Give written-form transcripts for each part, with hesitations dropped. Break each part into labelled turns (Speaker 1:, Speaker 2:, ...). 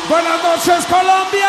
Speaker 1: Buenas noches, Colombia.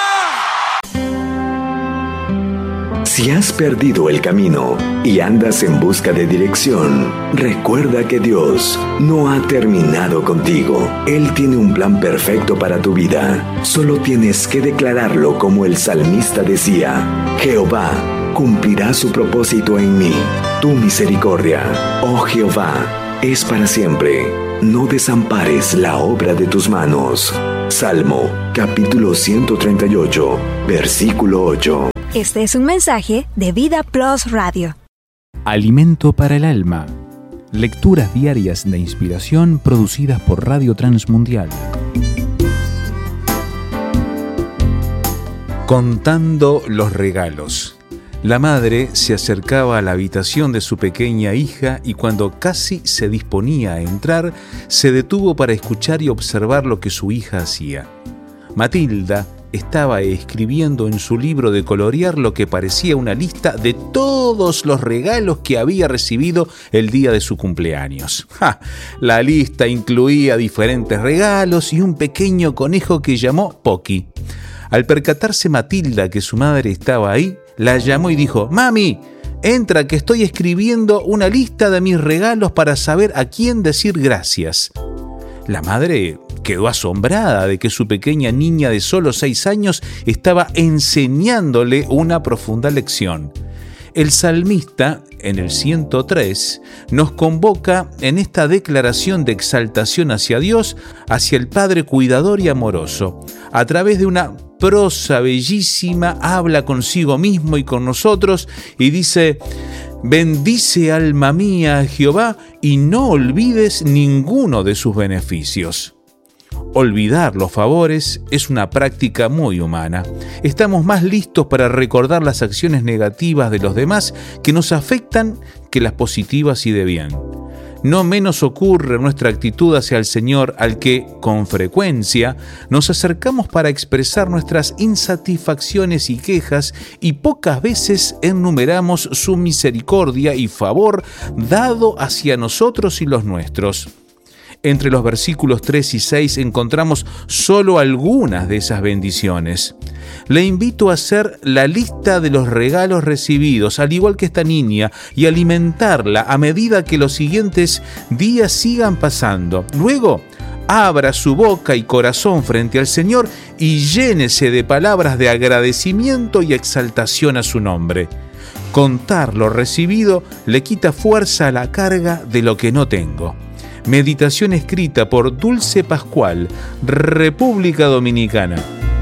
Speaker 2: Si has perdido el camino y andas en busca de dirección, recuerda que Dios no ha terminado contigo. Él tiene un plan perfecto para tu vida. Solo tienes que declararlo como el salmista decía: Jehová cumplirá su propósito en mí. Tu misericordia, oh Jehová, es para siempre. No desampares la obra de tus manos. Salmo, capítulo 138, versículo 8.
Speaker 3: Este es un mensaje de Vida Plus Radio.
Speaker 4: Alimento para el alma. Lecturas diarias de inspiración producidas por Radio Transmundial. Contando los regalos. La madre se acercaba a la habitación de su pequeña hija y cuando casi se disponía a entrar, se detuvo para escuchar y observar lo que su hija hacía. Matilda estaba escribiendo en su libro de colorear lo que parecía una lista de todos los regalos que había recibido el día de su cumpleaños. La lista incluía diferentes regalos y un pequeño conejo que llamó Pocky. Al percatarse Matilda que su madre estaba ahí, la llamó y dijo: «Mami, entra que estoy escribiendo una lista de mis regalos para saber a quién decir gracias». La madre quedó asombrada de que su pequeña niña de solo 6 años estaba enseñándole una profunda lección. El salmista, en el 103, nos convoca en esta declaración de exaltación hacia Dios, hacia el Padre cuidador y amoroso. A través de una prosa bellísima, habla consigo mismo y con nosotros y dice: «Bendice, alma mía, a Jehová, y no olvides ninguno de sus beneficios». Olvidar los favores es una práctica muy humana. Estamos más listos para recordar las acciones negativas de los demás que nos afectan que las positivas y de bien. No menos ocurre nuestra actitud hacia el Señor, al que, con frecuencia, nos acercamos para expresar nuestras insatisfacciones y quejas, y pocas veces enumeramos su misericordia y favor dado hacia nosotros y los nuestros. Entre los versículos 3 y 6 encontramos solo algunas de esas bendiciones. Le invito a hacer la lista de los regalos recibidos, al igual que esta niña, y alimentarla a medida que los siguientes días sigan pasando. Luego, abra su boca y corazón frente al Señor y llénese de palabras de agradecimiento y exaltación a su nombre. Contar lo recibido le quita fuerza a la carga de lo que no tengo. Meditación escrita por Dulce Pascual, República Dominicana.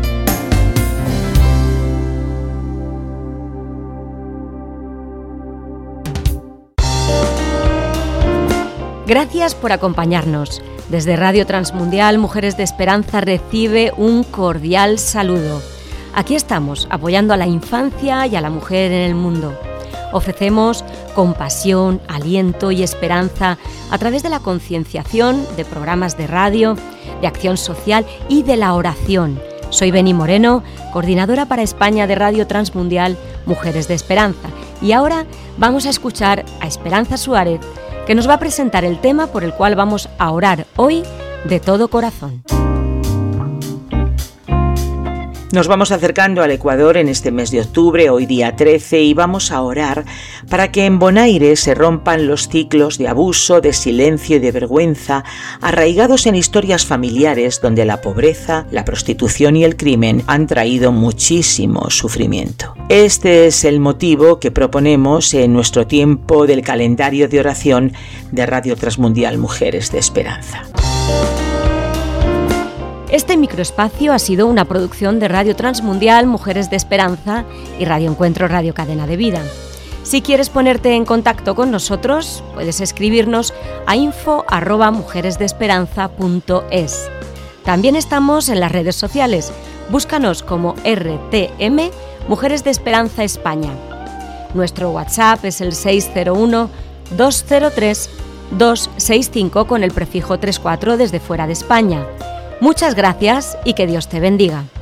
Speaker 5: Gracias por acompañarnos. Desde Radio Transmundial, Mujeres de Esperanza recibe un cordial saludo. Aquí estamos, apoyando a la infancia y a la mujer en el mundo. Ofrecemos compasión, aliento y esperanza a través de la concienciación, de programas de radio, de acción social y de la oración. Soy Beni Moreno, coordinadora para España de Radio Transmundial Mujeres de Esperanza. Y ahora vamos a escuchar a Esperanza Suárez, que nos va a presentar el tema por el cual vamos a orar hoy de todo corazón.
Speaker 6: Nos vamos acercando al Ecuador en este mes de octubre, hoy día 13, y vamos a orar para que en Bonaire se rompan los ciclos de abuso, de silencio y de vergüenza arraigados en historias familiares donde la pobreza, la prostitución y el crimen han traído muchísimo sufrimiento. Este es el motivo que proponemos en nuestro tiempo del calendario de oración de Radio Transmundial Mujeres de Esperanza.
Speaker 5: Este microespacio ha sido una producción de Radio Transmundial Mujeres de Esperanza y Radio Encuentro Radio Cadena de Vida. Si quieres ponerte en contacto con nosotros, puedes escribirnos a info@mujeresdeesperanza.es. También estamos en las redes sociales. Búscanos como RTM Mujeres de Esperanza España. Nuestro WhatsApp es el 601-203-265 con el prefijo 34 desde fuera de España. Muchas gracias y que Dios te bendiga.